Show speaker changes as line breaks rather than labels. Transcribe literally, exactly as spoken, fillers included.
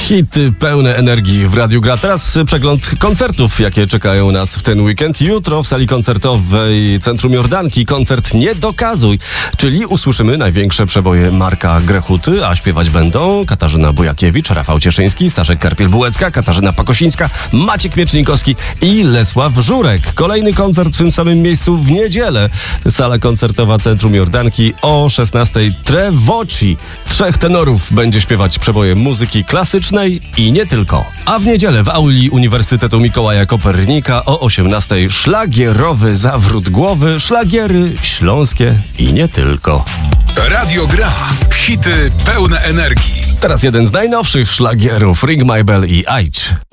Hity pełne energii w Radiu Gra. Teraz przegląd koncertów, jakie czekają nas w ten weekend. Jutro w sali koncertowej Centrum Jordanki koncert Nie Dokazuj, czyli usłyszymy największe przeboje Marka Grechuty, a śpiewać będą Katarzyna Bujakiewicz, Rafał Cieszyński, Staszek Karpiel-Bułecka, Katarzyna Pakosińska, Maciek Miecznikowski i Lesław Żurek. Kolejny koncert w tym samym miejscu w niedzielę. Sala koncertowa Centrum Jordanki o szesnastej. Trevoci. Trzech tenorów będzie śpiewać przeboje muzyki klasycznej i nie tylko. A w niedzielę w auli Uniwersytetu Mikołaja Kopernika o osiemnastej szlagierowy zawrót głowy, szlagiery śląskie i nie tylko.
Radio Gra. Hity pełne energii.
Teraz jeden z najnowszych szlagierów, Ring My Bell i Ajdź.